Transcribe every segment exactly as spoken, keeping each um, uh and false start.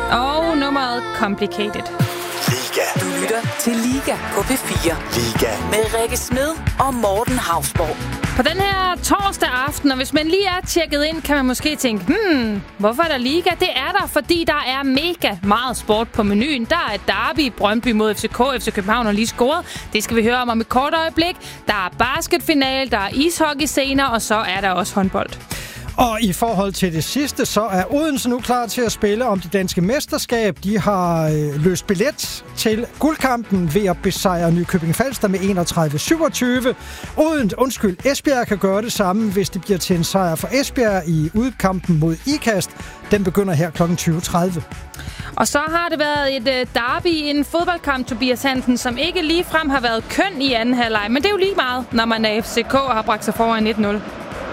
Og nummeret Complicated. Liga. Du lytter til Liga på P fire. Liga. Med Rikke Smed og Morten Hausborg. På den her torsdag aften, og hvis man lige er tjekket ind, kan man måske tænke, hmm, hvorfor er der Liga? Det er der, fordi der er mega meget sport på menuen. Der er derby, Brøndby mod F C K. F C København har lige scoret. Det skal vi høre om om et kort øjeblik. Der er basketfinal, der er ishockey senere, og så er der også håndbold. Og i forhold til det sidste, så er Odense nu klar til at spille om det danske mesterskab. De har øh, løst billet til guldkampen ved at besejre Nykøbing Falster med enogtredive syvogtyve. Odense, undskyld, Esbjerg kan gøre det samme, hvis det bliver til en sejr for Esbjerg i udkampen mod Ikast. Den begynder her klokken tyve tredive. Og så har det været et øh, derby i en fodboldkamp, Tobias Hansen, som ikke ligefrem har været køn i anden halvleg. Men det er jo lige meget, når man er F C K og har bragt sig foran et nul.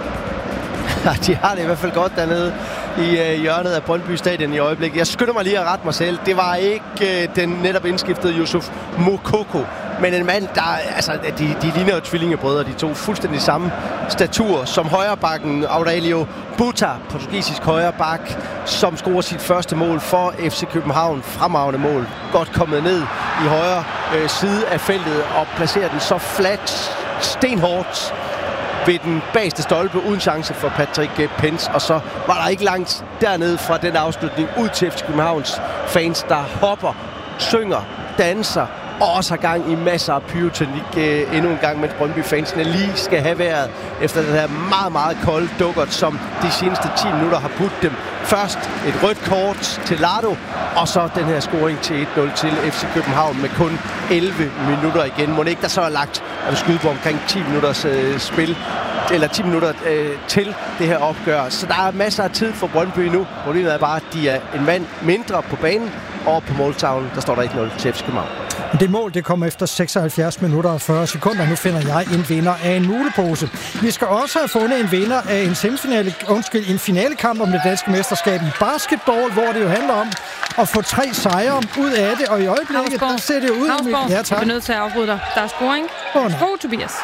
De har det i hvert fald godt dernede i øh, hjørnet af Brøndby Stadion i øjeblikket. Jeg skynder mig lige at rette mig selv. Det var ikke øh, den netop indskiftede Yusuf Moukoko, men en mand, der... Altså, de, de ligner jo tvillingebrødre. De to fuldstændig samme statur som højrebakken Aurelio Buta, portugisisk højreback, som scorer sit første mål for F C København. Fremragende mål. Godt kommet ned i højre øh, side af feltet og placerer den så flat, stenhårdt ved den bageste stolpe, uden chance for Patrick Pence. Og så var der ikke langt dernede fra den afslutning ud til F C Københavns fans, der hopper, synger, danser og også har gang i masser af pyroteknik øh, endnu en gang, mens Brøndby-fansene lige skal have været efter den her meget, meget kolde dukkert, som de seneste ti minutter har budt dem. Først et rødt kort til Lardo, og så den her scoring til et nul til F C København med kun elleve minutter igen. Må ikke der så er lagt at skyde på omkring ti minutters øh, spil, eller ti minutter øh, til det her opgør. Så der er masser af tid for Brøndby nu. Problemet er bare, at de er en mand mindre på banen, og på måltavlen, der står der et nul til F C København. Det mål, det kommer efter seksoghalvfjerds minutter og fyrre sekunder. Nu finder jeg en vinder af en mulepose. Vi skal også have fundet en vinder af en semifinale, undskyld, en finalekamp om det danske mesterskab i basketball, hvor det jo handler om at få tre sejre ud af det. Og i øjeblikket, der ser det ud... Hausborg, ja, tak. jeg er nødt til at afbryde dig. Der er scoring. Oh, Skål, Tobias.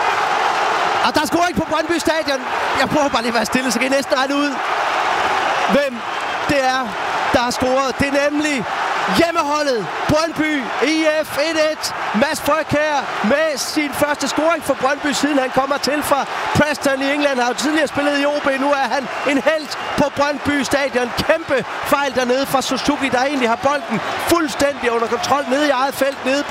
Og der er scoring på Brøndby Stadion. Jeg prøver bare lige at være stille, så kan I næsten regne ud, hvem det er, der har scoret. Det er nemlig hjemmeholdet Brøndby I F et et. Mads Frøkjær med sin første scoring for Brøndby, siden han kommer til fra Preston i England. Har jo tidligere spillet i O B. Nu er han en helt på Brøndby Stadion. Kæmpe fejl dernede fra Suzuki, der egentlig har bolden fuldstændig under kontrol nede i eget felt, nede